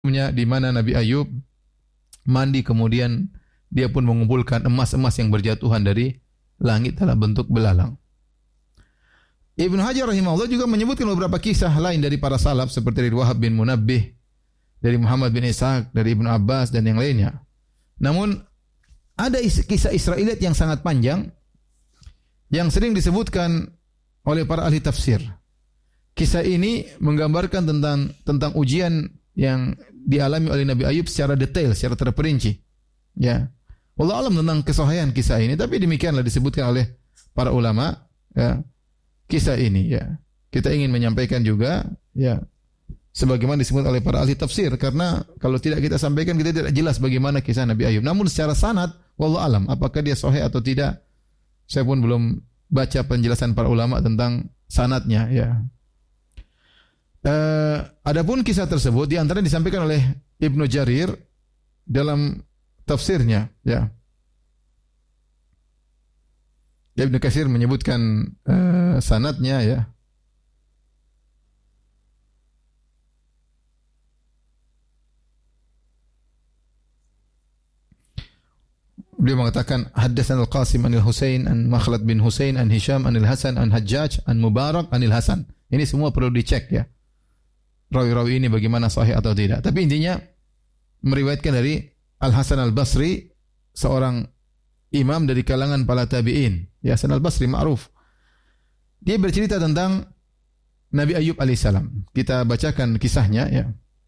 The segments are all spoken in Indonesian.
di mana Nabi Ayub mandi kemudian dia pun mengumpulkan emas-emas yang berjatuhan dari langit dalam bentuk belalang. Ibnu Hajar rahimahullah juga menyebutkan beberapa kisah lain dari para salaf seperti dari Wahab bin Munabbih, dari Muhammad bin Ishaq, dari Ibnu Abbas dan yang lainnya. Namun ada kisah Israiliyat yang sangat panjang yang sering disebutkan oleh para ahli tafsir. Kisah ini menggambarkan tentang ujian yang dialami oleh Nabi Ayub secara detail, secara terperinci. Ya. Wallahu alam tentang kesahihan kisah ini, tapi demikianlah disebutkan oleh para ulama, ya. Kisah ini, ya. Kita ingin menyampaikan juga, ya, sebagaimana disebut oleh para ahli tafsir, karena kalau tidak kita sampaikan kita tidak jelas bagaimana kisah Nabi Ayub. Namun secara sanad, wallahu alam, apakah dia sahih atau tidak, saya pun belum baca penjelasan para ulama tentang sanadnya, ya. Adapun kisah tersebut di antara disampaikan oleh Ibnu Jarir dalam tafsirnya, ya. Ibnu Katsir menyebutkan sanadnya, ya. Beliau mengatakan haddatsan Al-Qasim an Al-Husain an Makhlad bin Husain an Hisham an Al-Hasan an Hajjaj an Mubarak an Al-Hasan. Ini semua perlu dicek, ya. Rawi-rawi ini bagaimana sahih atau tidak. Tapi intinya meriwayatkan dari Al-Hasan Al-Basri, seorang imam dari kalangan para tabi'in. Ya, Hasan Al-Basri ma'ruf. Dia bercerita tentang Nabi Ayub alaihissalam. Kita bacakan kisahnya, ya.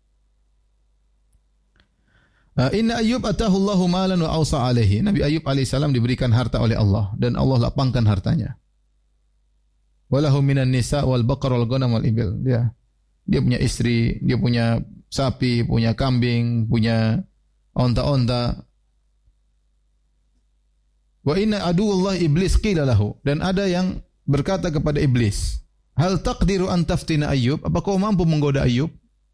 Inna Ayub atahu Allahu malan wa awsa alaihi. Nabi Ayub alaihissalam diberikan harta oleh Allah dan Allah lapangkan hartanya. Walahu minan nisa wal baqar wal ghanam wal ibil. Dia punya istri, dia punya sapi, punya kambing, punya onta-onta. Wa inna aduwallah iblis qila lahu. Dan ada yang berkata kepada iblis, hal taqdiru an taftina Ayub? Apa kau mampu menggoda Ayub?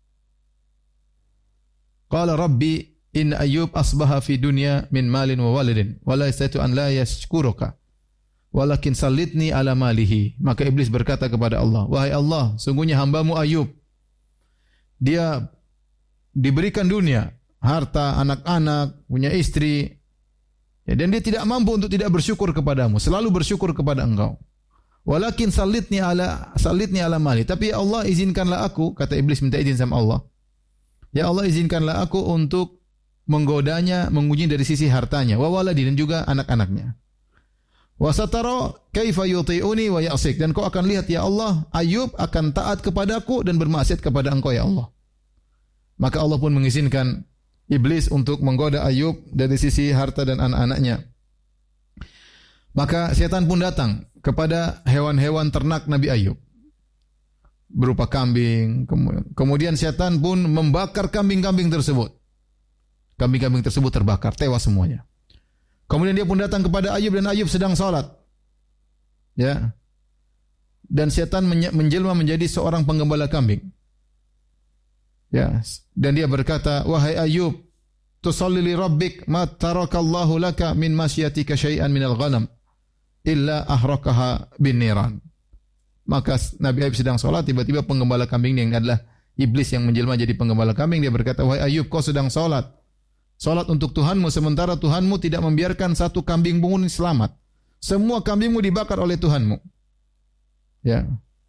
Qala rabbi inna Ayub asbaha fi dunya min malin wa walidin wa la yastatu an la yashkuruka walakin sallitni ala malihi. Maka iblis berkata kepada Allah, wahai Allah, sungguhnya hambamu Ayub, dia diberikan dunia, harta, anak-anak, punya istri, ya, dan dia tidak mampu untuk tidak bersyukur kepadamu, selalu bersyukur kepada engkau. Walakin sallitni ala mali. Tapi ya Allah, izinkanlah aku, kata iblis minta izin sama Allah. Ya Allah, izinkanlah aku untuk menggodanya, menguji dari sisi hartanya, wa waladi, dan juga anak-anaknya. Wa satara kaifa yuti'uni wa ya'sik. Dan kau akan lihat ya Allah, Ayub akan taat kepadaku dan bermaksiat kepada engkau ya Allah. Maka Allah pun mengizinkan iblis untuk menggoda Ayub dari sisi harta dan anak-anaknya. Maka setan pun datang kepada hewan-hewan ternak Nabi Ayub berupa kambing. Kemudian setan pun membakar kambing-kambing tersebut. Kambing-kambing tersebut terbakar, tewas semuanya. Kemudian dia pun datang kepada Ayub dan Ayub sedang salat. Ya. Dan setan menjelma menjadi seorang penggembala kambing. Ya, dan dia berkata, wahai Ayub, tusalli li rabbik ma tarakallahu laka min masyiatika syai'an minal ghanam illa ahraqaha bin niran. Maka Nabi Ayub sedang salat, tiba-tiba penggembala kambing yang adalah iblis yang menjelma jadi penggembala kambing, dia berkata, wahai Ayub, kau sedang salat. Salat untuk Tuhanmu, sementara Tuhanmu tidak membiarkan satu kambing pun selamat. Semua kambingmu dibakar oleh Tuhanmu. Ya.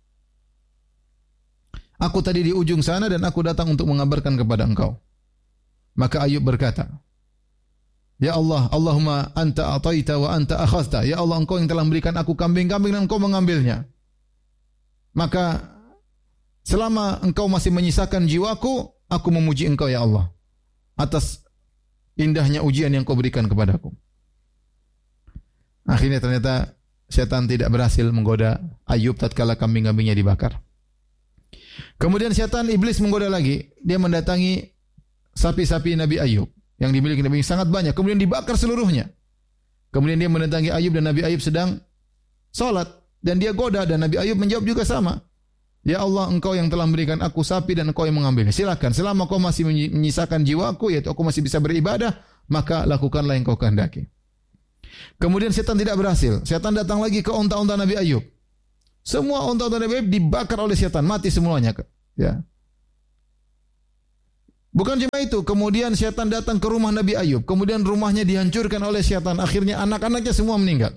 Aku tadi di ujung sana dan aku datang untuk mengabarkan kepada engkau. Maka Ayub berkata, ya Allah, Allahumma anta ataita wa anta akhadta. Ya Allah, engkau yang telah memberikan aku kambing-kambing dan engkau mengambilnya. Maka selama engkau masih menyisakan jiwaku, aku memuji engkau ya Allah atas indahnya ujian yang kau berikan kepadaku. Akhirnya ternyata setan tidak berhasil menggoda Ayub tatkala kambing-kambingnya dibakar. Kemudian setan iblis menggoda lagi. Dia mendatangi sapi-sapi Nabi Ayub yang dimiliki Nabi sangat banyak. Kemudian dibakar seluruhnya. Kemudian dia mendatangi Ayub dan Nabi Ayub sedang salat dan dia goda dan Nabi Ayub menjawab juga sama. Ya Allah, engkau yang telah memberikan aku sapi dan engkau yang mengambilnya. Silakan, selama kau masih menyisakan jiwaku, yaitu aku masih bisa beribadah, maka lakukanlah yang kau kehendaki. Kemudian setan tidak berhasil. Setan datang lagi ke onta-onta Nabi Ayub. Semua onta-onta Nabi Ayub dibakar oleh setan, mati semuanya. Ya. Bukan cuma itu, kemudian syaitan datang ke rumah Nabi Ayub, kemudian rumahnya dihancurkan oleh syaitan, akhirnya anak-anaknya semua meninggal.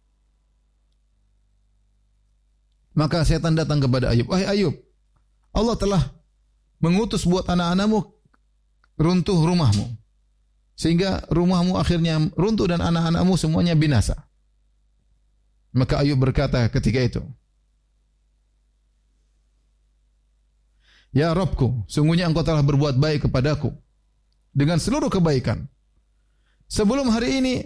Maka syaitan datang kepada Ayub, wahai Ayub, Allah telah mengutus buat anak-anakmu runtuh rumahmu, sehingga rumahmu akhirnya runtuh dan anak-anakmu semuanya binasa. Maka Ayub berkata ketika itu, ya Rabbku, sungguhnya engkau telah berbuat baik kepadaku dengan seluruh kebaikan. Sebelum hari ini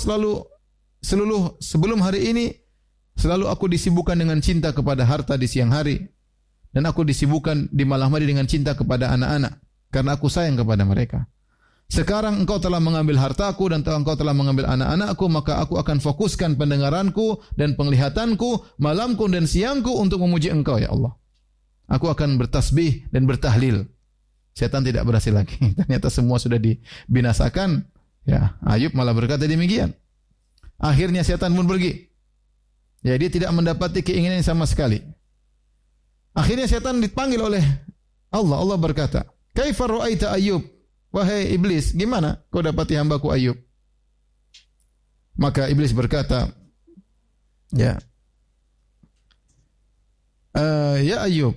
selalu aku disibukkan dengan cinta kepada harta di siang hari, dan aku disibukkan di malam hari dengan cinta kepada anak-anak karena aku sayang kepada mereka. Sekarang engkau telah mengambil hartaku dan engkau telah mengambil anak-anakku, maka aku akan fokuskan pendengaranku dan penglihatanku, malamku dan siangku untuk memuji engkau ya Allah. Aku akan bertasbih dan bertahlil. Syaitan tidak berhasil lagi. Ternyata semua sudah dibinasakan. Ya, Ayub malah berkata demikian. Akhirnya syaitan pun pergi. Ya, dia tidak mendapati keinginan sama sekali. Akhirnya syaitan dipanggil oleh Allah. Allah berkata, "Kaifa ra'aita Ayub?" Wahai iblis, gimana kau dapati hambaku Ayub? Maka iblis berkata, ya Ayub,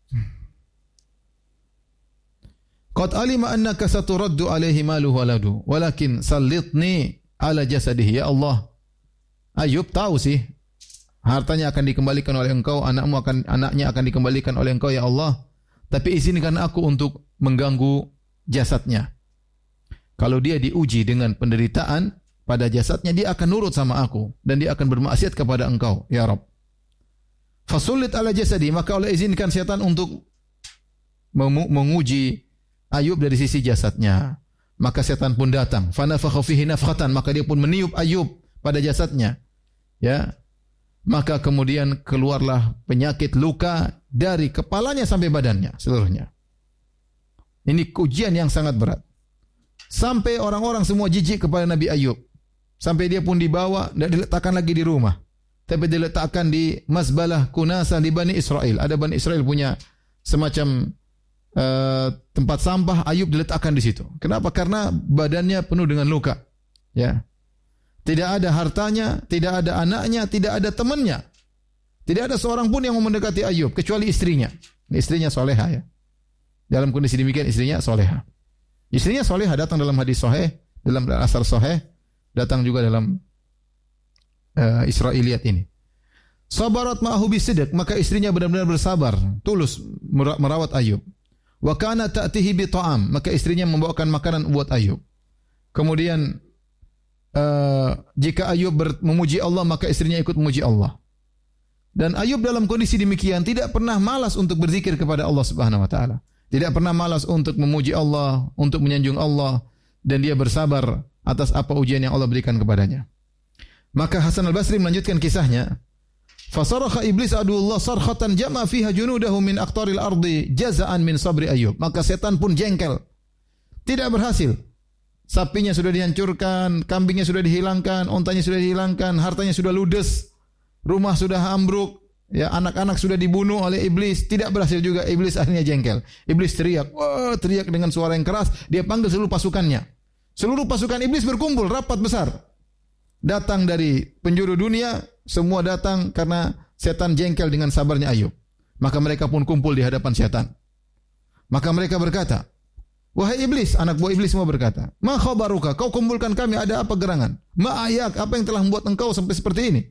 qad alima annaka saturaddu alaihi maluhu waladu, walakin sallitni ala jasadihi. Ya Allah, Ayub tahu sih hartanya akan dikembalikan oleh engkau, anaknya akan dikembalikan oleh engkau ya Allah, tapi izinkan aku untuk mengganggu jasadnya. Kalau dia diuji dengan penderitaan pada jasadnya, dia akan nurut sama aku dan dia akan bermaksiat kepada engkau ya Rabb. Fasullit ala jasadi, maka Allah izinkan syaitan untuk menguji Ayub dari sisi jasadnya. Maka syaitan pun datang, fanafakha fihi nafkhatan, maka dia pun meniup Ayub pada jasadnya. Ya. Maka kemudian keluarlah penyakit luka dari kepalanya sampai badannya seluruhnya. Ini ujian yang sangat berat. Sampai orang-orang semua jijik kepada Nabi Ayub. Sampai dia pun dibawa dan diletakkan lagi di rumah. Tapi diletakkan di Mazbalah Kunasa di Bani Israel. Ada Bani Israel punya semacam tempat sampah, Ayub diletakkan di situ. Kenapa? Karena badannya penuh dengan luka. Ya. Tidak ada hartanya, tidak ada anaknya, tidak ada temannya. Tidak ada seorang pun yang mau mendekati Ayub kecuali istrinya. Istrinya soleha ya. Dalam kondisi demikian istrinya soleha. Istrinya soleha datang dalam hadis sahih, dalam asar sahih, datang juga dalam Israiliyat ini. Sabarat ma'ahu bisidq, maka istrinya benar-benar bersabar, tulus merawat Ayub. Wa kana ta'tihi bi ta'am, maka istrinya membawakan makanan buat Ayub. Kemudian jika Ayub memuji Allah, maka istrinya ikut memuji Allah. Dan Ayub dalam kondisi demikian tidak pernah malas untuk berzikir kepada Allah Subhanahu wa taala. Tidak pernah malas untuk memuji Allah, untuk menyanjung Allah, dan dia bersabar atas apa ujian yang Allah berikan kepadanya. Maka Hasan al-Basri melanjutkan kisahnya. Fasarakha iblis aduullah sarkhatan jama fiha junudahu min aqtaril ardi jazaan min sabri Ayub. Maka setan pun jengkel. Tidak berhasil. Sapinya sudah dihancurkan, kambingnya sudah dihilangkan, ontanya sudah dihilangkan, hartanya sudah ludes, rumah sudah ambruk. Ya, anak-anak sudah dibunuh oleh iblis, tidak berhasil juga. Iblis akhirnya jengkel. Iblis teriak, wah, teriak dengan suara yang keras. Dia panggil seluruh pasukannya. Seluruh pasukan iblis berkumpul, rapat besar. Datang dari penjuru dunia, semua datang karena setan jengkel dengan sabarnya Ayub. Maka mereka pun kumpul di hadapan setan. Maka mereka berkata, wahai iblis, anak buah iblis semua berkata, ma khabaruka, kau kumpulkan kami, ada apa gerangan? Ma ayak, apa yang telah membuat engkau sampai seperti ini?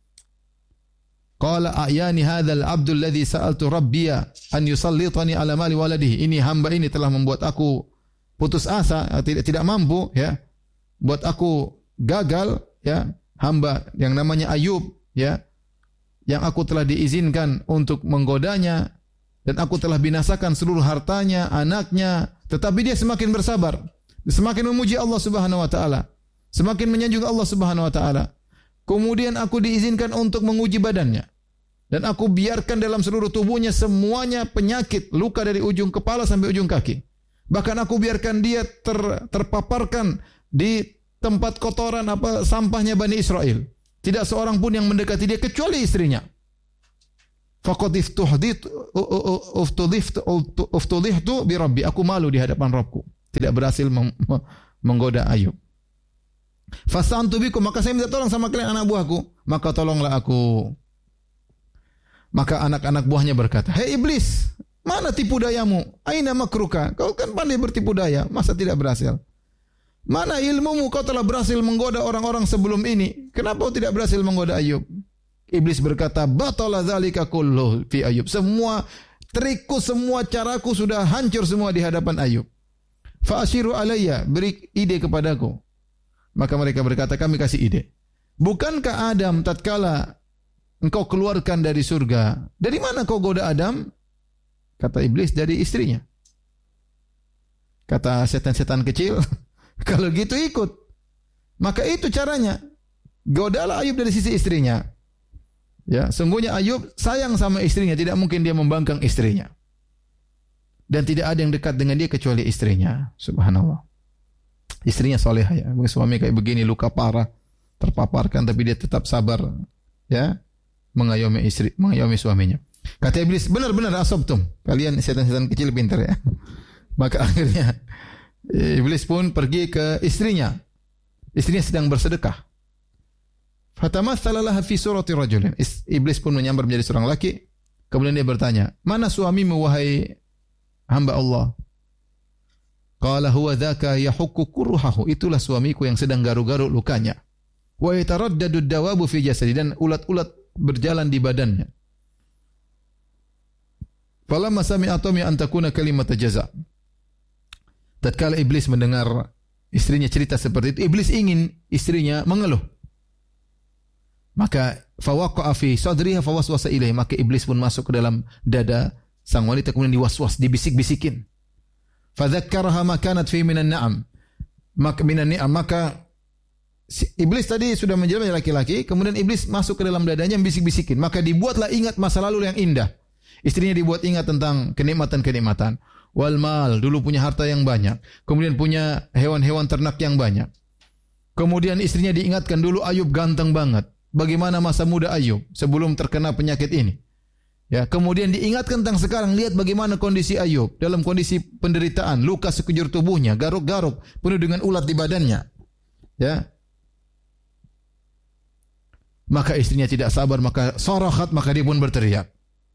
Qala a'yani hadzal abdul ladzi sa'altu rabbiya an yusallitani ala mali waladihi. Ini hamba ini telah membuat aku putus asa, tidak mampu ya. Buat aku gagal ya, hamba yang namanya Ayub ya, yang aku telah diizinkan untuk menggodanya dan aku telah binasakan seluruh hartanya, anaknya, tetapi dia semakin bersabar, semakin memuji Allah Subhanahu wa taala, semakin menyanjung Allah Subhanahu wa taala. Kemudian aku diizinkan untuk menguji badannya. Dan aku biarkan dalam seluruh tubuhnya semuanya penyakit, luka dari ujung kepala sampai ujung kaki. Bahkan aku biarkan dia terpaparkan di tempat kotoran sampahnya Bani Israel. Tidak seorang pun yang mendekati dia kecuali istrinya. Faqad uftudhihtu bi rabbi. Aku malu di hadapan Rabbku. Tidak berhasil menggoda Ayub. Fastantu bikum, maka saya minta tolong sama kalian anak buahku, maka tolonglah aku. Maka anak-anak buahnya berkata, "Hei iblis, mana tipu dayamu? Aina makruka? Kau kan pandai bertipu daya, masa tidak berhasil? Mana ilmumu? Kau telah berhasil menggoda orang-orang sebelum ini. Kenapa kau tidak berhasil menggoda Ayub?" Iblis berkata, "Batala dzalika kullu fi Ayub." Semua trikku, semua caraku sudah hancur semua di hadapan Ayub. Fa ashiru alayya, beri ide kepadaku. Maka mereka berkata, "Kami kasih ide. Bukankah Adam tatkala engkau keluarkan dari surga, dari mana kau goda Adam?" Kata iblis, "Dari istrinya." Kata setan-setan kecil, "Kalau gitu ikut." Maka itu caranya. Godalah Ayub dari sisi istrinya. Ya, sungguhnya Ayub sayang sama istrinya, tidak mungkin dia membangkang istrinya. Dan tidak ada yang dekat dengan dia kecuali istrinya. Subhanallah. Istrinya solehah ya. Suami kayak begini luka parah, terpaparkan tapi dia tetap sabar ya, mengayomi istri, mengayomi suaminya. Kata iblis, "Benar-benar asabtum. Kalian setan-setan kecil pintar ya." Maka akhirnya iblis pun pergi ke istrinya. Istrinya sedang bersedekah. Fatamatsala laha fi surati rajulin. Iblis pun menyamar menjadi seorang laki. Kemudian dia bertanya, "Mana suamimu wahai hamba Allah?" Qala huwa dzaka yahukku kurhahu. Itulah suamiku yang sedang garuk-garuk lukanya. Wa yataraddadu ad-dawabu fi jasadi, dan ulat-ulat berjalan di badannya. Falamma sami'a tami an takuna kalimat jaza. Tatkala iblis mendengar istrinya cerita seperti itu, iblis ingin istrinya mengeluh. Maka fawaqa'a fi sadriha fawaswasa ilaihi, maka iblis pun masuk ke dalam dada sang wanita, kemudian diwaswas, dibisik-bisikin. Fadzakkaraha ma kanat fi minan na'am. Maka iblis tadi sudah menjelma laki-laki, kemudian iblis masuk ke dalam dadanya bisik-bisikin. Maka dibuatlah ingat masa lalu yang indah. Istrinya dibuat ingat tentang kenikmatan-kenikmatan. Wal mal, dulu punya harta yang banyak, kemudian punya hewan-hewan ternak yang banyak. Kemudian istrinya diingatkan dulu Ayub ganteng banget. Bagaimana masa muda Ayub sebelum terkena penyakit ini. Ya, kemudian diingatkan tentang sekarang, lihat bagaimana kondisi Ayub dalam kondisi penderitaan, luka sekujur tubuhnya, garuk-garuk, penuh dengan ulat di badannya. Ya. Maka istrinya tidak sabar, maka sarahat, maka dia pun berteriak.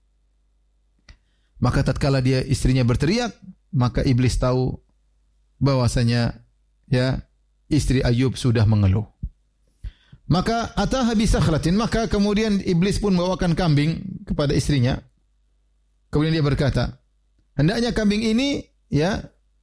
Maka tatkala dia istrinya berteriak, maka iblis tahu bahwasanya ya istri Ayub sudah mengeluh. Maka ataha bi sakhlatin, maka kemudian iblis pun membawakan kambing kepada istrinya. Kemudian dia berkata, hendaknya kambing ini ya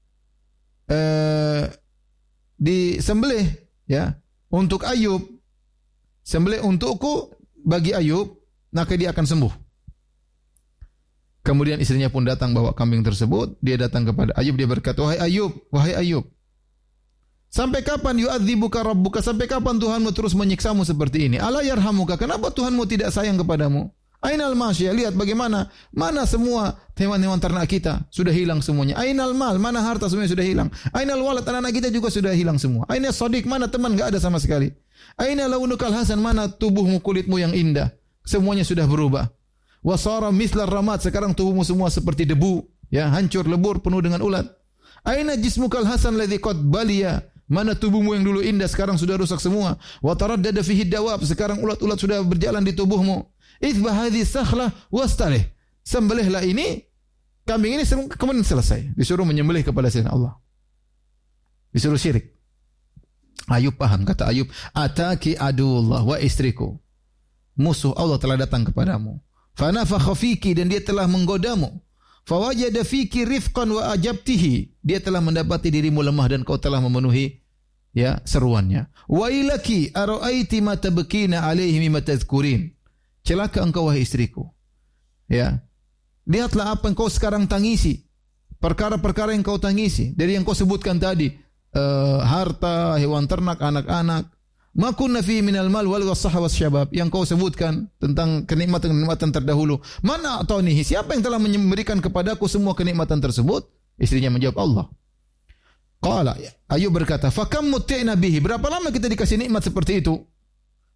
disembelih ya untuk Ayub, sembelih untukku bagi Ayub, maka dia akan sembuh. Kemudian istrinya pun datang bawa kambing tersebut. Dia datang kepada Ayub, dia berkata, wahai Ayub, sampai kapan yu'adzibuka rabbuka? Sampai kapan Tuhanmu terus menyiksamu seperti ini? Ala yarhamuka? Kenapa Tuhanmu tidak sayang kepadamu? Ainal masya? Lihat bagaimana, mana semua hewan-hewan ternak kita sudah hilang semuanya. Ainal mal? Mana harta semuanya sudah hilang. Ainal walad? Anak-anak kita juga sudah hilang semua. Ainal sadiq? Mana teman? Enggak ada sama sekali. Ainal launukal hasan? Mana tubuhmu, kulitmu yang indah? Semuanya sudah berubah. Wasara mislar ramat? Sekarang tubuhmu semua seperti debu, ya, hancur lebur, penuh dengan ulat. Aina jismukal hasan ladzi qad baliya? Mana tubuhmu yang dulu indah sekarang sudah rusak semua. Wa taraddada fihi dawab? Sekarang ulat-ulat sudah berjalan di tubuhmu. Itsbah hadhihi sakhlah wastalih? Sembelihlah ini, kambing ini, kemudian selesai. Disuruh menyembelih kepada selain Allah. Disuruh syirik. Ayub paham, kata Ayub, ataki adullah wa istriku. Musuh Allah telah datang kepadamu. Fanafakha fiki, dan dia telah menggodamu. Fawajada fiki rifqan wa ajabtihi, dia telah mendapati dirimu lemah dan kau telah memenuhi ya seruannya. Wa ilaki araaiti ma tabkina alaihi mimma tadhkurin? Celaka engkau wahai istriku. Ya. Lihatlah apa yang kau sekarang tangisi. Perkara-perkara yang kau tangisi dari yang kau sebutkan tadi, harta, hewan ternak, anak-anak. Ma kunna fi minal mal wal wasah wasyabab, yang kau sebutkan tentang kenikmatan-kenikmatan terdahulu. Mana atonihi? Siapa yang telah memberikan kepadaku semua kenikmatan tersebut? Istrinya menjawab, Allah. Qala, Ayub berkata, fakam muti'na bihi? Berapa lama kita dikasih nikmat seperti itu?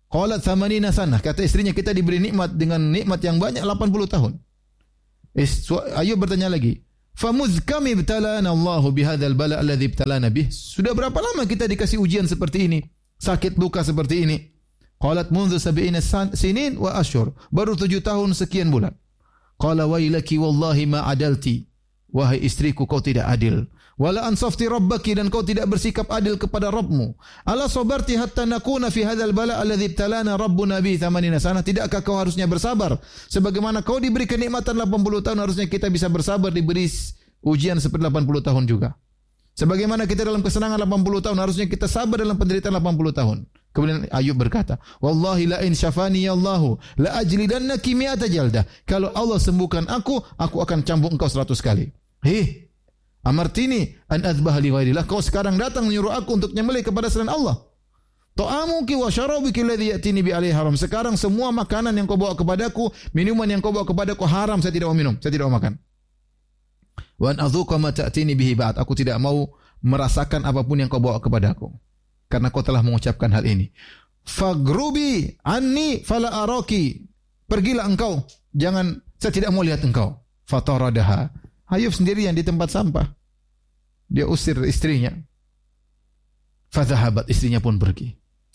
Qalat 80 sanah. Kata istrinya, kita diberi nikmat dengan nikmat yang banyak 80 tahun. Ayub bertanya lagi, famuz kam ibtalana Allahu bihadzal bala alladhi ibtalana bih. Sudah berapa lama kita dikasih ujian seperti ini? Sakit luka seperti ini. Qalat mundu 70 sinin wa ashhur. Baru 7 tahun sekian bulan. Qala wailaki wallahi ma adalti. Wahai istriku, kau tidak adil. Wala ansafti rabbaki, dan kau tidak bersikap adil kepada Rabbmu. Ala sabarti hatta nakuna fi hadzal bala alladhi ibtalana rabbuna bi 80 sanah. Tidakkah kau harusnya bersabar sebagaimana kau diberi kenikmatan 80 tahun, harusnya kita bisa bersabar diberi ujian seperti 80 tahun juga. Sebagaimana kita dalam kesenangan 80 tahun, harusnya kita sabar dalam penderitaan 80 tahun. Kemudian Ayub berkata, wallahi la in syafani Allahu la ajlidannaki mi'ata jaldah. Kalau Allah sembuhkan aku akan cambuk engkau 100 kali. Amartini an adzbah li ghairillah. Kau sekarang datang menyuruh aku untuk nyembelih kepada selain Allah. Ta'amuki wa syarabiki alladhi ya'tini bi alaihi haram. Sekarang semua makanan yang kau bawa kepadaku, minuman yang kau bawa kepadaku haram, saya tidak mau minum, saya tidak mau makan. Wa an adzuqa ma ta'tini bihi ba'd. Aku tidak mau merasakan apapun yang kau bawa kepadaku, karena kau telah mengucapkan hal ini. Fagrubi anni fala araki. Pergilah engkau, jangan, saya tidak mau lihat engkau. Fataradaha. Ayub sendirian di tempat sampah. Dia usir istrinya. Fadhahabat, istrinya pun pergi.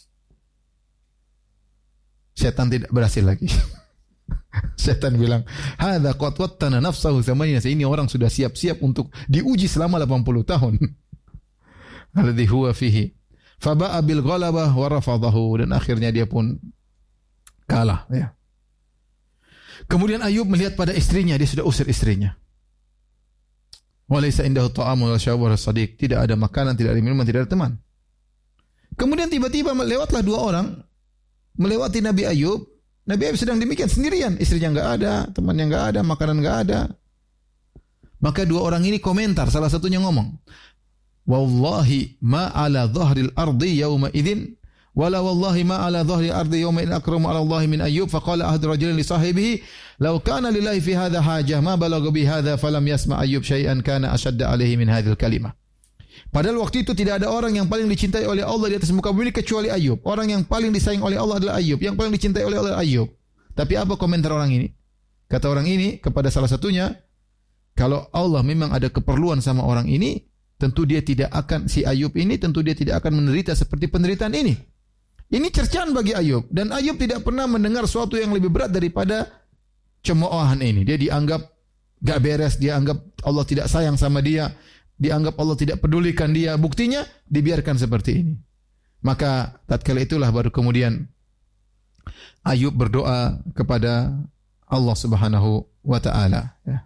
Setan tidak berhasil lagi. Setan bilang, hadza qad wattana nafsahu thamanina. Ini orang sudah siap-siap untuk diuji selama 80 tahun. Alladhi huwa fihi. Faba'a bil ghalabah wa rafadahu, dan akhirnya dia pun kalah, ya. Kemudian Ayub melihat pada istrinya, dia sudah usir istrinya. Walaysa indahu ta'amun wa syawar sadiq. Tidak ada makanan, tidak ada minuman, tidak ada teman. Kemudian tiba-tiba lewatlah 2 orang melewati Nabi Ayub. Nabi Ayub sedang demikian sendirian, istrinya enggak ada, temannya enggak ada, makanan enggak ada. Maka 2 orang ini komentar, salah satunya ngomong, wallahi ma ala dhahril ardi yawma idzin wala wallahi ma ala dhahril ardi yawma in akramu ala Allah min Ayyub. Faqala ahad rajulin li sahibihi law kana lillahi fi hadha hajah ma balagha bi hadha falam yasma Ayyub syai'an kana ashadda alaihi min hadhil kalimah. Padahal waktu itu tidak ada orang yang paling dicintai oleh Allah di atas muka bumi kecuali Ayyub. Orang yang paling disayang oleh Allah adalah Ayyub, yang paling dicintai oleh Allah Ayyub. Tapi apa komentar orang ini? Kata orang ini kepada salah satunya, kalau Allah memang ada keperluan sama orang ini, tentu dia tidak akan, si Ayub ini tentu dia tidak akan menderita seperti penderitaan ini. Ini cercaan bagi Ayub, dan Ayub tidak pernah mendengar sesuatu yang lebih berat daripada cemoohan ini. Dia dianggap gak beres, dia anggap Allah tidak sayang sama dia, dianggap Allah tidak pedulikan dia. Buktinya dibiarkan seperti ini. Maka tatkala itulah baru kemudian Ayub berdoa kepada Allah Subhanahu wa taala, ya.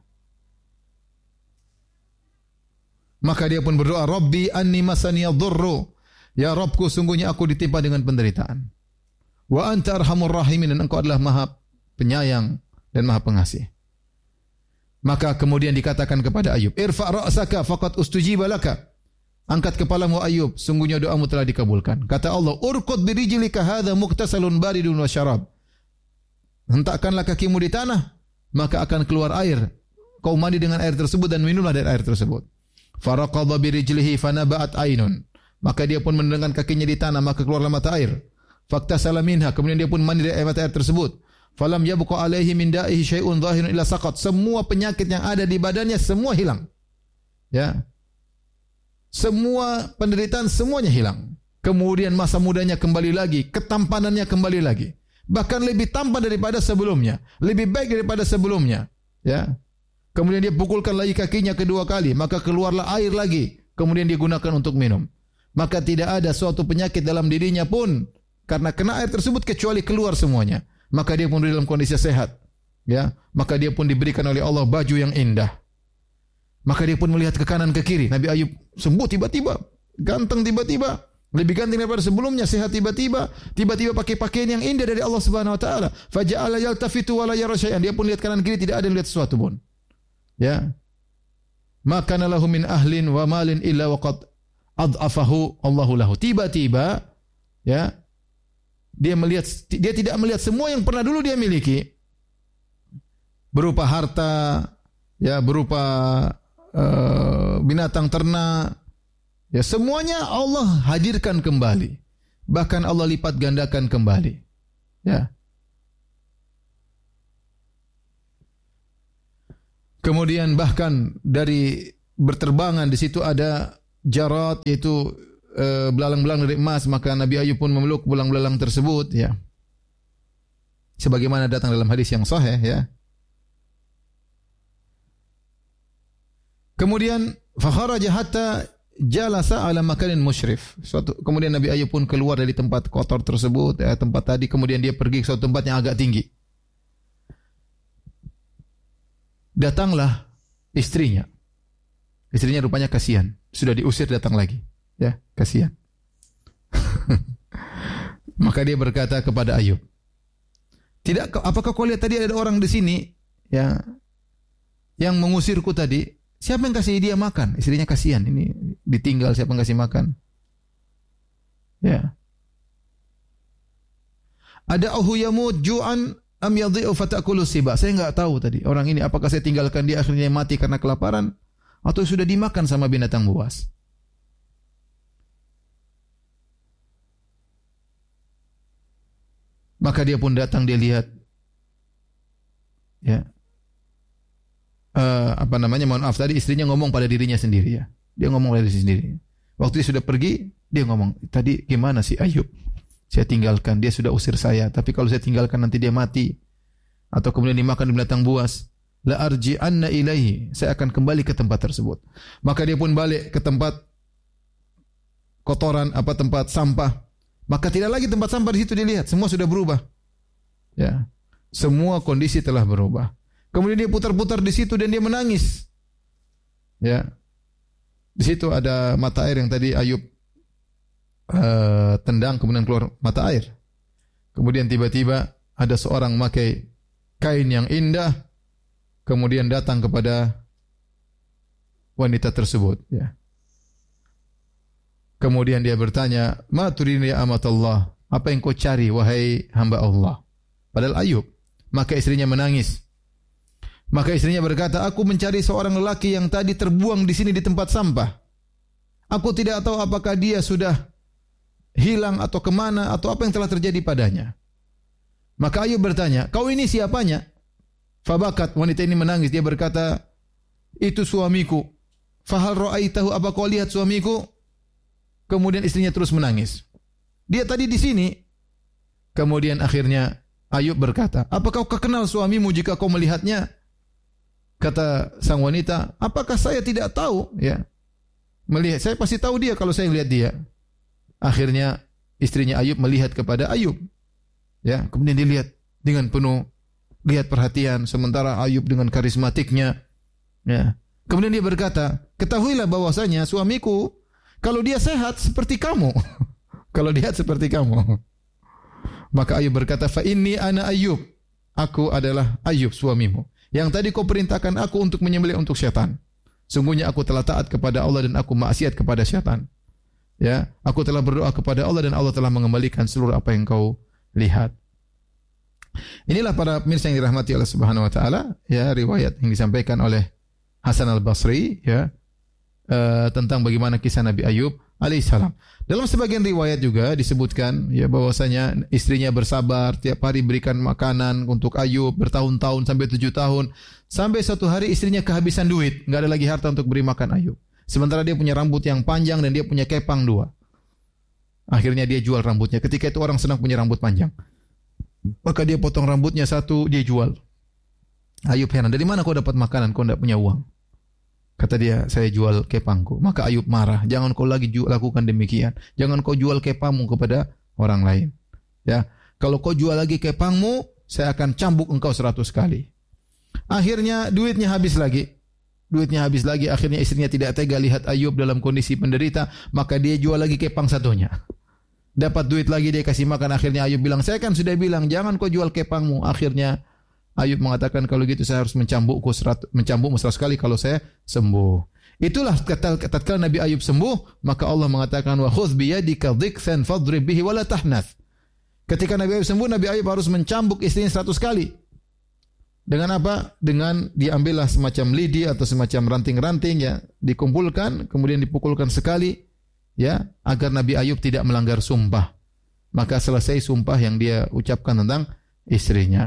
Maka dia pun berdoa, Rabbi anni masani yadhurru. Ya Rabbku, sungguhnya aku ditimpa dengan penderitaan. Wa anta arhamur rahimin, dan engkau adalah maha penyayang dan maha pengasih. Maka kemudian dikatakan kepada Ayub, irfa' ra'saka faqad ustujiba laka. Angkat kepalamu Ayub, sungguhnya doamu telah dikabulkan. Kata Allah, urqud birijlika hadza muktasalun baridun wa syarab. Hentakkanlah kakimu di tanah, maka akan keluar air. Kau mandi dengan air tersebut dan minumlah dari air tersebut. Faraqadha birijlihi fanaba'at ainun. Maka dia pun menendangkan kakinya di tanah, maka keluarlah mata air. Faktasala minha, kemudian dia pun mandi dari mata air tersebut. Falam yabqa alaihi min da'ihi syai'un dhahirun illa saqat. Semua penyakit yang ada di badannya semua hilang. Ya. Semua penderitaan semuanya hilang. Kemudian masa mudanya kembali lagi, ketampanannya kembali lagi. Bahkan lebih tampan daripada sebelumnya, lebih baik daripada sebelumnya, ya. Kemudian dia pukulkan lagi kakinya kedua kali, maka keluarlah air lagi, kemudian digunakan untuk minum. Maka tidak ada suatu penyakit dalam dirinya pun karena kena air tersebut kecuali keluar semuanya. Maka dia pun dalam kondisi sehat, ya. Maka dia pun diberikan oleh Allah baju yang indah. Maka dia pun melihat ke kanan ke kiri. Nabi Ayub sembuh tiba-tiba, ganteng tiba-tiba, lebih ganteng daripada sebelumnya, sehat tiba-tiba, tiba-tiba pakai pakaian yang indah dari Allah Subhanahu wa taala. Faja'ala yaltafitu wa la yara syai'an. Dia pun lihat kanan kiri, tidak ada yang lihat sesuatu pun. Ya. Maka lahu min ahlin wa malin illa waqad ad'afahu Allahu lahu. Tiba-tiba, ya, dia tidak melihat semua yang pernah dulu dia miliki, berupa harta, ya, berupa binatang ternak, ya, semuanya Allah hadirkan kembali. Bahkan Allah lipat gandakan kembali. Ya. Kemudian bahkan dari berterbangan di situ ada jarat, yaitu belalang-belalang dari emas, maka Nabi Ayub pun memeluk belalang-belalang tersebut, ya. Sebagaimana datang dalam hadis yang sahih, ya. Kemudian fakharaja hatta jalasa ala makanin musyrif. Kemudian Nabi Ayub pun keluar dari tempat kotor tersebut, tempat tadi, kemudian dia pergi ke suatu tempat yang agak tinggi. Datanglah istrinya. Istrinya rupanya kasihan, sudah diusir datang lagi. Ya, kasihan. Maka dia berkata kepada Ayub, apakah kau lihat tadi ada orang di sini, ya, yang mengusirku tadi? Siapa yang kasih dia makan? Istrinya kasihan, ini ditinggal, siapa yang kasih makan? Ya. Ada ahu yamut ju'an am yadhi'u fatakulu siba. Saya enggak tahu tadi orang ini apakah saya tinggalkan dia akhirnya mati karena kelaparan atau sudah dimakan sama binatang buas. Maka dia pun datang, dia lihat, ya, mohon maaf, tadi istrinya ngomong pada dirinya sendiri, ya. Dia ngomong pada dirinya sendiri. Waktu dia sudah pergi, dia ngomong, tadi gimana si Ayub? Saya tinggalkan, dia sudah usir saya. Tapi kalau saya tinggalkan nanti dia mati, atau kemudian dimakan binatang buas, la arji'anna ilaihi. Saya akan kembali ke tempat tersebut. Maka dia pun balik ke tempat kotoran, tempat sampah. Maka tidak lagi tempat sampah di situ dilihat, semua sudah berubah. Ya, semua kondisi telah berubah. Kemudian dia putar-putar di situ dan dia menangis. Ya, di situ ada mata air yang tadi Ayub tendang, kemudian keluar mata air. Kemudian tiba-tiba ada seorang memakai kain yang indah, kemudian datang kepada wanita tersebut. Ya. Kemudian dia bertanya, "Ma turini ya amatallah?" Apa yang kau cari wahai hamba Allah? Padahal Ayub. Maka istrinya menangis. Maka istrinya berkata, "Aku mencari seorang lelaki yang tadi terbuang di sini di tempat sampah. Aku tidak tahu apakah dia sudah hilang atau kemana atau apa yang telah terjadi padanya." Maka Ayub bertanya, "Kau ini siapanya?" Fabakat, wanita ini menangis. Dia berkata, "Itu suamiku." "Fahal ra'aitahu, apa kau lihat suamiku?" Kemudian istrinya terus menangis. "Dia tadi di sini." Kemudian akhirnya Ayub berkata, "Apakah kau kenal suamimu jika kau melihatnya?" Kata sang wanita, "Apakah saya tidak tahu?" Ya, melihat, saya pasti tahu dia kalau saya lihat dia. Akhirnya istrinya Ayub melihat kepada Ayub. Ya, kemudian dilihat dengan penuh lihat perhatian, sementara Ayub dengan karismatiknya. Ya. Kemudian dia berkata, "Ketahuilah bahwasanya suamiku kalau dia sehat seperti kamu." Kalau dia seperti kamu. Maka Ayub berkata, "Fa inni ana Ayub." Aku adalah Ayub suamimu. Yang tadi kau perintahkan aku untuk menyembelih untuk syaitan. Sungguhnya aku telah taat kepada Allah dan aku maksiat kepada syaitan. Ya, aku telah berdoa kepada Allah dan Allah telah mengembalikan seluruh apa yang kau lihat. Inilah para pemirsa yang dirahmati Allah Subhanahu wa taala, ya, riwayat yang disampaikan oleh Hasan Al-Basri, ya, tentang bagaimana kisah Nabi Ayub alaihissalam. Dalam sebagian riwayat juga disebutkan, ya, bahwasanya istrinya bersabar, tiap hari berikan makanan untuk Ayub bertahun-tahun sampai 7 tahun. Sampai suatu hari istrinya kehabisan duit, enggak ada lagi harta untuk beri makan Ayub. Sementara dia punya rambut yang panjang dan dia punya kepang 2. Akhirnya dia jual rambutnya. Ketika itu orang senang punya rambut panjang. Maka dia potong rambutnya 1, dia jual. Ayub heran, "Dari mana kau dapat makanan? Kau tidak punya uang." Kata dia, "Saya jual kepangku." Maka Ayub marah, "Jangan kau lagi lakukan demikian. Jangan kau jual kepangmu kepada orang lain. Ya, kalau kau jual lagi kepangmu, saya akan cambuk engkau 100 kali." Akhirnya duitnya habis lagi. Akhirnya istrinya tidak tega lihat Ayub dalam kondisi penderita, maka dia jual lagi kepang 1-nya. Dapat duit lagi, dia kasih makan. Akhirnya Ayub bilang, "Saya kan sudah bilang jangan kau jual kepangmu." Akhirnya Ayub mengatakan, "Kalau gitu saya harus mencambukmu 100 kali kalau saya sembuh." Itulah tatkala Nabi Ayub sembuh, maka Allah mengatakan, "Wa khudh bi yadika dhiksan fadrib bihi wa la tahnath." Ketika Nabi Ayub sembuh, Nabi Ayub harus mencambuk istrinya 100 kali. Dengan apa? Dengan diambillah semacam lidi atau semacam ranting-ranting, ya, dikumpulkan, kemudian dipukulkan sekali, ya, agar Nabi Ayub tidak melanggar sumpah. maka selesai sumpah yang dia ucapkan tentang istrinya.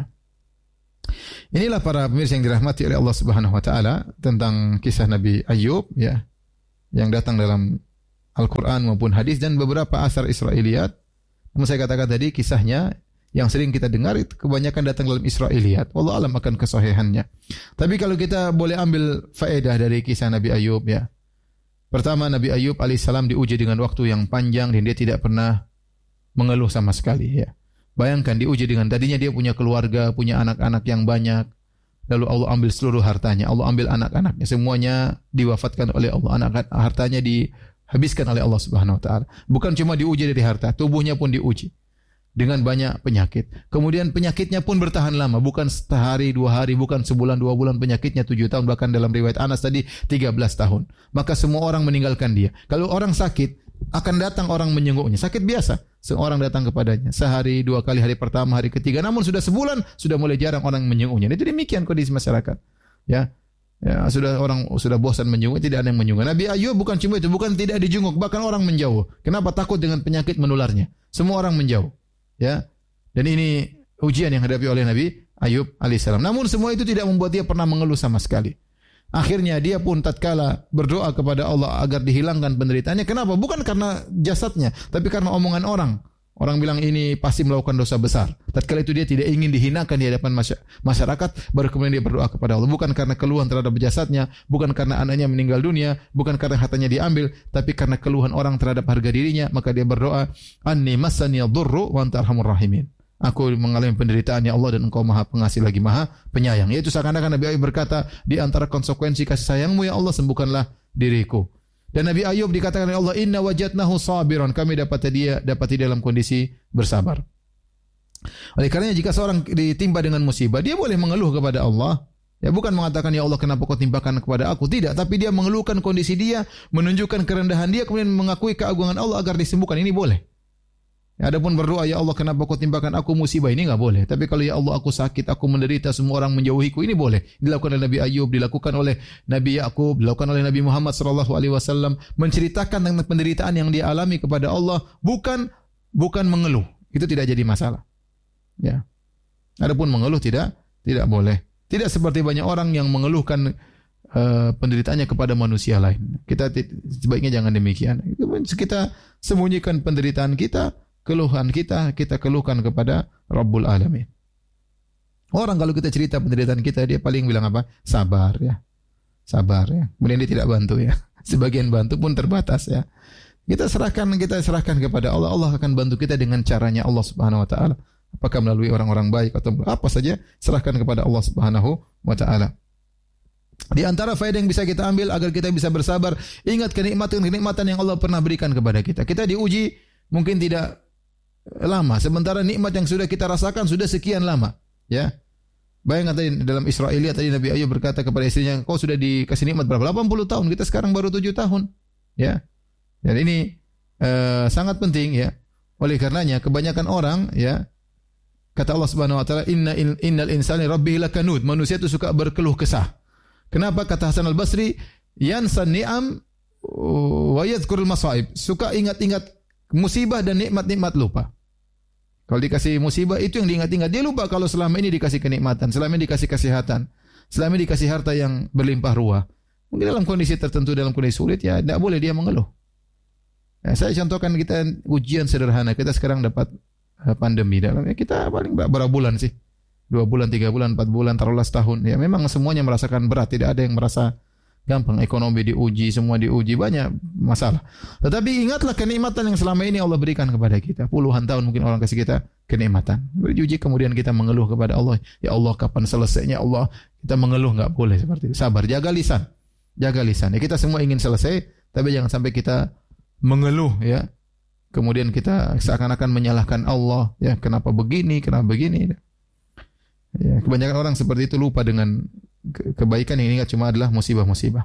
Inilah para pemirsa yang dirahmati oleh Allah Subhanahu wa taala tentang kisah Nabi Ayub ya, yang datang dalam Al-Qur'an maupun hadis dan beberapa asar Israiliyat. Namun saya katakan tadi kisahnya yang sering kita dengar itu kebanyakan datang dalam Israiliyat. Wallahu alam akan kesahihannya. Tapi kalau kita boleh ambil faedah dari kisah Nabi Ayub ya. Pertama, Nabi Ayub alaihissalam diuji dengan waktu yang panjang dan dia tidak pernah mengeluh sama sekali ya. Bayangkan diuji dengan tadinya dia punya keluarga, punya anak-anak yang banyak. Lalu Allah ambil seluruh hartanya, Allah ambil anak-anaknya, semuanya diwafatkan oleh Allah. Hartanya dihabiskan oleh Allah Subhanahu wa taala. Bukan cuma diuji dari harta, tubuhnya pun diuji dengan banyak penyakit. Kemudian penyakitnya pun bertahan lama, bukan sehari, 2 hari, bukan sebulan, 2 bulan, penyakitnya 7 tahun, bahkan dalam riwayat Anas tadi 13 tahun. Maka semua orang meninggalkan dia. Kalau orang sakit, akan datang orang menjenguknya. Sakit biasa, seorang datang kepadanya. Sehari, 2 kali, hari pertama, hari ketiga. Namun sudah sebulan, sudah mulai jarang orang menjenguknya. Itu demikian kondisi masyarakat. Ya, sudah bosan menjenguk, tidak ada yang menjenguk. Nabi Ayub bukan cuma itu, bukan tidak dijenguk, bahkan orang menjauh. Kenapa? Takut dengan penyakit menularnya. Semua orang menjauh. Ya, dan ini ujian yang dihadapi oleh Nabi Ayub alaihissalam. Namun semua itu tidak membuat dia pernah mengeluh sama sekali. Akhirnya dia pun tatkala berdoa kepada Allah agar dihilangkan penderitaannya. Kenapa? Bukan karena jasadnya, tapi karena omongan orang. Orang bilang ini pasti melakukan dosa besar. Tatkala itu dia tidak ingin dihinakan di hadapan masyarakat, baru kemudian dia berdoa kepada Allah. Bukan karena keluhan terhadap jasadnya, bukan karena anaknya meninggal dunia, bukan karena hartanya diambil, tapi karena keluhan orang terhadap harga dirinya, maka dia berdoa, "Anni massani yadurru wa anta arhamur rahimin." Aku mengalami penderitaan ya Allah dan Engkau Maha Pengasih lagi Maha Penyayang. Yaitu seakan-akan Nabi Ayub berkata, di antara konsekuensi kasih sayangmu ya Allah, sembuhkanlah diriku. Dan Nabi Ayub dikatakan oleh Allah, inna wajadnahu sabiran. Kami dapati dalam kondisi bersabar. Oleh karenanya jika seorang ditimpa dengan musibah, dia boleh mengeluh kepada Allah. Ya, bukan mengatakan ya Allah kenapa kau timpakan kepada aku, tidak, tapi dia mengeluhkan kondisi dia, menunjukkan kerendahan dia, kemudian mengakui keagungan Allah agar disembuhkan. Ini boleh. Ya, adapun berdoa ya Allah kenapa kau timpakan aku musibah, ini enggak boleh. Tapi kalau ya Allah aku sakit, aku menderita, semua orang menjauhiku, ini boleh. Dilakukan oleh Nabi Ayub, dilakukan oleh Nabi Yakub, dilakukan oleh Nabi Muhammad sallallahu alaihi wasallam, menceritakan tentang penderitaan yang dia alami kepada Allah, bukan mengeluh. Itu tidak jadi masalah. Ya. Adapun mengeluh tidak boleh. Tidak seperti banyak orang yang mengeluhkan penderitaannya kepada manusia lain. Kita sebaiknya jangan demikian. Kita sembunyikan penderitaan kita, keluhan kita keluhkan kepada Rabbul Alamin. Orang kalau kita cerita penderitaan kita, dia paling bilang apa? Sabar ya. Sabar ya. Kemudian dia tidak bantu ya. Sebagian bantu pun terbatas ya. Kita serahkan kepada Allah. Allah akan bantu kita dengan caranya Allah Subhanahu wa taala. Apakah melalui orang-orang baik atau apa saja, serahkan kepada Allah Subhanahu wa taala. Di antara faedah yang bisa kita ambil agar kita bisa bersabar, ingat kenikmatan yang Allah pernah berikan kepada kita. Kita diuji mungkin tidak lama, sementara nikmat yang sudah kita rasakan sudah sekian lama, ya. Bayangkan tadi dalam Israiliyat tadi Nabi Ayub berkata kepada istrinya, "Kau sudah dikasih nikmat berapa? 80 tahun. Kita sekarang baru 7 tahun." Ya. Dan ini sangat penting ya. Oleh karenanya kebanyakan orang ya, kata Allah Subhanahu wa taala, innal insani rabbih lakanud. Manusia itu suka berkeluh kesah. Kenapa? Kata Hasan Al-Basri, yansan ni'am wa yadhkurul masaib. Suka ingat-ingat musibah dan nikmat-nikmat lupa. Kalau dikasih musibah itu yang diingat-ingat. Dia lupa kalau selama ini dikasih kenikmatan, selama ini dikasih kesehatan, selama ini dikasih harta yang berlimpah ruah. Mungkin dalam kondisi tertentu, dalam kondisi sulit ya tidak boleh dia mengeluh. Ya, saya contohkan kita ujian sederhana. Kita sekarang dapat pandemi. Kita paling berapa bulan sih? 2 bulan, 3 bulan, 4 bulan, taruhlah setahun. Ya memang semuanya merasakan berat. Tidak ada yang merasa gampang. Ekonomi diuji, semua diuji, banyak masalah. Tetapi ingatlah kenikmatan yang selama ini Allah berikan kepada kita. Puluhan tahun mungkin orang kasih kita kenikmatan. Diuji kemudian kita mengeluh kepada Allah. Ya Allah kapan selesainya Allah? Kita mengeluh, enggak boleh seperti itu. Sabar, jaga lisan. Jaga lisan. Ya, kita semua ingin selesai, tapi jangan sampai kita mengeluh ya. Kemudian kita seakan-akan menyalahkan Allah. Ya, kenapa begini, kenapa begini. Ya, kebanyakan orang seperti itu lupa dengan kebaikan yang ingat cuma adalah musibah-musibah.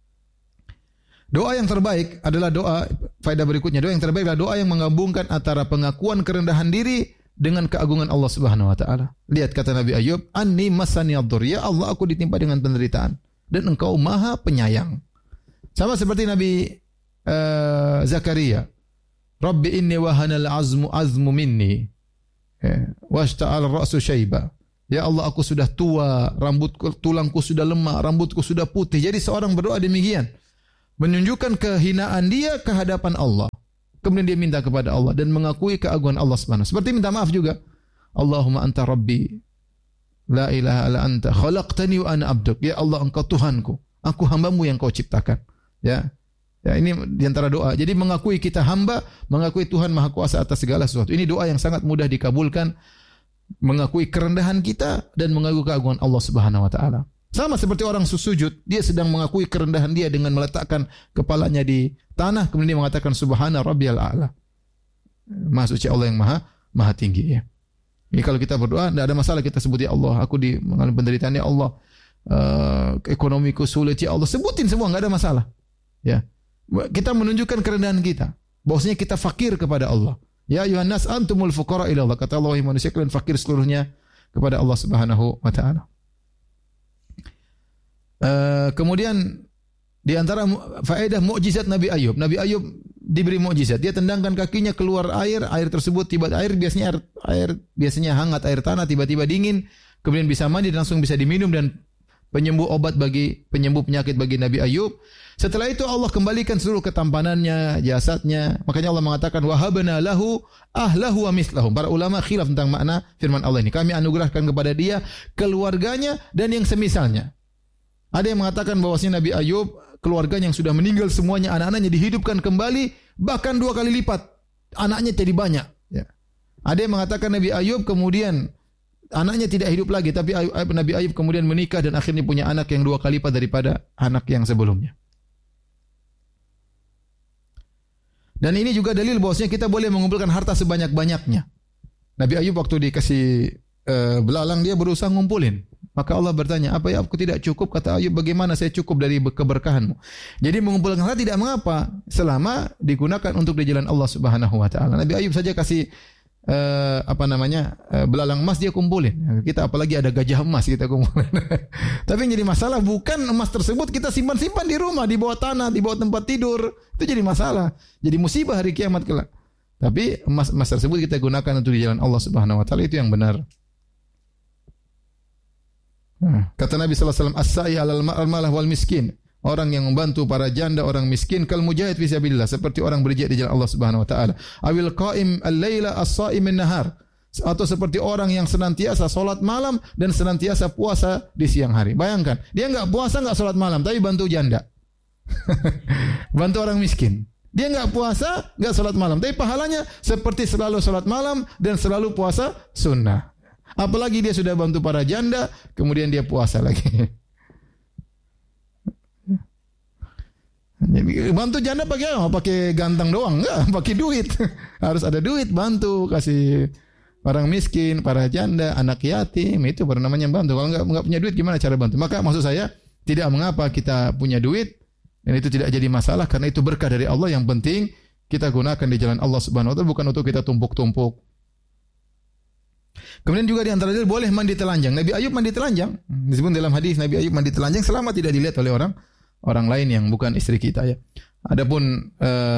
Doa yang terbaik adalah doa, faedah berikutnya, doa yang terbaik adalah doa yang menggabungkan antara pengakuan kerendahan diri dengan keagungan Allah Subhanahu wa taala. Lihat kata Nabi Ayub, anni massani ad-dur, ya Allah aku ditimpa dengan penderitaan dan Engkau Maha Penyayang. Sama seperti Nabi Zakaria. Rabbi inni wahanal azmu minni washta'al ra'su syaiba. Ya Allah, aku sudah tua, tulangku sudah lemah, rambutku sudah putih. Jadi seorang berdoa demikian, menunjukkan kehinaan dia ke hadapan Allah. Kemudian dia minta kepada Allah dan mengakui keagungan Allah Subhanahu. Seperti minta maaf juga. Allahumma anta rabbi, la ilaha illa anta, khalaqtani wa ana abduk. Ya Allah, engkau Tuhanku, aku hambamu yang kau ciptakan. Ya, ini diantara doa. Jadi mengakui kita hamba, mengakui Tuhan Maha Kuasa atas segala sesuatu. Ini doa yang sangat mudah dikabulkan. Mengakui kerendahan kita dan mengakui keagungan Allah Subhanahu wa taala. Sama seperti orang sujud, dia sedang mengakui kerendahan dia dengan meletakkan kepalanya di tanah, kemudian dia mengatakan subhana rabbiyal a'la. Maha suci Allah yang maha tinggi, ya. Ini kalau kita berdoa tidak ada masalah, kita sebut ya Allah, aku mengalami penderitaan ya Allah, ekonomiku sulit ya Allah, sebutin semua, enggak ada masalah. Ya. Kita menunjukkan kerendahan kita, bahwasanya kita fakir kepada Allah. Ya ayuhan nas antumul fuqara ila Allah. Kata Allah, manusia kalian fakir seluruhnya kepada Allah Subhanahu wa taala. Kemudian di antara faedah mukjizat Nabi Ayub. Nabi Ayub diberi mukjizat. Dia tendangkan kakinya keluar air tersebut biasanya hangat, air tanah tiba-tiba dingin, kemudian bisa mandi dan langsung bisa diminum dan penyembuh penyakit bagi Nabi Ayub. Setelah itu Allah kembalikan seluruh ketampanannya, jasadnya. Makanya Allah mengatakan wahabna lahu ahlahu wa mithlahum. Para ulama khilaf tentang makna firman Allah ini. Kami anugerahkan kepada dia keluarganya dan yang semisalnya. Ada yang mengatakan bahwasanya Nabi Ayub, keluarganya yang sudah meninggal semuanya, anak-anaknya dihidupkan kembali, bahkan 2 kali lipat. Anaknya jadi banyak. Ya. Ada yang mengatakan Nabi Ayub kemudian anaknya tidak hidup lagi, tapi Nabi Ayub kemudian menikah dan akhirnya punya anak yang 2 kali lipat daripada anak yang sebelumnya. Dan ini juga dalil bahwasanya kita boleh mengumpulkan harta sebanyak-banyaknya. Nabi Ayub waktu dikasih belalang, dia berusaha ngumpulin. Maka Allah bertanya, apa ya aku tidak cukup? Kata Ayub, bagaimana saya cukup dari keberkahanmu? Jadi mengumpulkan harta tidak mengapa, selama digunakan untuk di jalan Allah Subhanahu wa taala. Nabi Ayub saja kasih belalang emas dia kumpulin. Kita apalagi ada gajah emas kita kumpulin. Tapi yang jadi masalah bukan emas tersebut kita simpan-simpan di rumah, di bawah tanah, di bawah tempat tidur. Itu jadi masalah. Jadi musibah hari kiamat kelak. Tapi emas tersebut kita gunakan untuk di jalan Allah Subhanahu wa taala, itu yang benar. Kata Nabi sallallahu alaihi wasallam, as-sa'i 'alal malah wal miskin. Orang yang membantu para janda, orang miskin, kal mujahid fi sabilillah, seperti orang berjihad di jalan Allah Subhanahu wa taala. Awil qa'im al-laila as-sha'im an-nahar. Atau seperti orang yang senantiasa salat malam dan senantiasa puasa di siang hari. Bayangkan, dia enggak puasa, enggak salat malam, tapi bantu janda. Bantu orang miskin. Dia enggak puasa, enggak salat malam, tapi pahalanya seperti selalu salat malam dan selalu puasa sunnah. Apalagi dia sudah bantu para janda, kemudian dia puasa lagi. Bantu janda pakai apa? Pakai ganteng doang? Enggak, pakai duit. Harus ada duit, bantu, kasih orang miskin, para janda, anak yatim, itu baru namanya bantu. Kalau enggak punya duit gimana cara bantu? Maka maksud saya, tidak mengapa kita punya duit, dan itu tidak jadi masalah, karena itu berkah dari Allah. Yang penting kita gunakan di jalan Allah Subhanahu wa taala, bukan untuk kita tumpuk-tumpuk. Kemudian juga di antara dalil boleh mandi telanjang. Nabi Ayub mandi telanjang. Disebut dalam hadis Nabi Ayub mandi telanjang selama tidak dilihat oleh orang lain yang bukan istri kita, ya. Adapun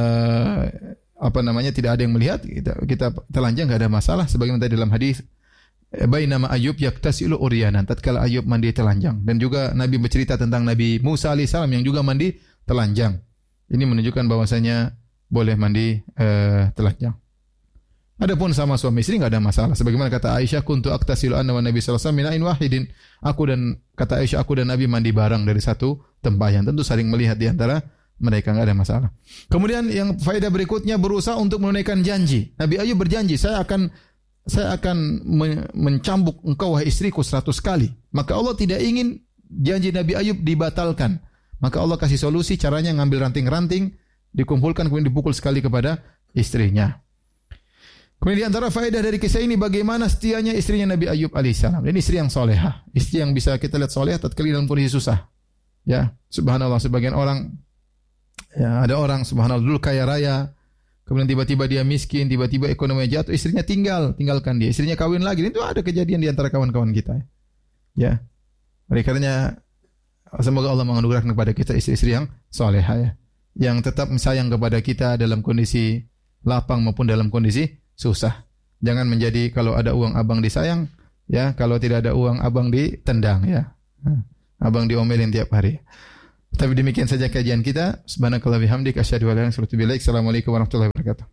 tidak ada yang melihat, kita telanjang enggak ada masalah, sebagaimana tadi dalam hadis bainama Ayub yaktasilu uryanan, tatkala Ayub mandi telanjang. Dan juga Nabi bercerita tentang Nabi Musa alaihissalam yang juga mandi telanjang. Ini menunjukkan bahwasanya boleh mandi telanjang. Adapun sama suami istri enggak ada masalah. Sebagaimana kata Aisyah, kuntu aktasilu anna wa Nabi sallallahu alaihi wasallam min wahidin. Kata Aisyah, aku dan Nabi mandi bareng dari satu tempayan. Tentu saling melihat di antara mereka, enggak ada masalah. Kemudian yang faedah berikutnya, berusaha untuk menunaikan janji. Nabi Ayub berjanji, saya akan mencambuk engkau wahai istriku 100 kali. Maka Allah tidak ingin janji Nabi Ayub dibatalkan. Maka Allah kasih solusi, caranya ngambil ranting-ranting, dikumpulkan kemudian dipukul sekali kepada istrinya. Kemudian di antara faedah dari kisah ini, bagaimana setianya istrinya Nabi Ayub alaihissalam. Ini istri yang solehah, istri yang bisa kita lihat solehah tatkala dalam kondisi susah. Ya, subhanallah, sebagian orang, ya, ada orang subhanallah dulu kaya raya, kemudian tiba-tiba dia miskin, tiba-tiba ekonominya jatuh, istrinya tinggalkan dia, istrinya kawin lagi. Itu ada kejadian di antara kawan-kawan kita. Ya, oleh karenanya semoga Allah menganugerahkan kepada kita istri-istri yang solehah, ya, yang tetap sayang kepada kita dalam kondisi lapang maupun dalam kondisi susah. Jangan menjadi kalau ada uang abang disayang, ya, kalau tidak ada uang abang ditendang, ya. Abang diomelin tiap hari. Tapi demikian saja kajian kita. Subhanakallah bihamdik asyhadu an la ilaha illa anta astaghfiruka wa atubu ilaik. Assalamualaikum warahmatullahi wabarakatuh.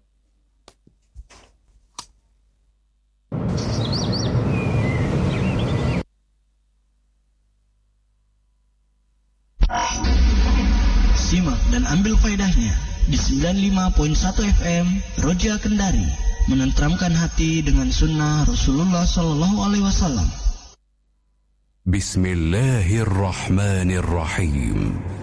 Simak dan ambil faedahnya di 95.1 FM Roja Kendari, menenteramkan hati dengan sunnah Rasulullah sallallahu alaihi wasallam. Bismillahirrahmanirrahim.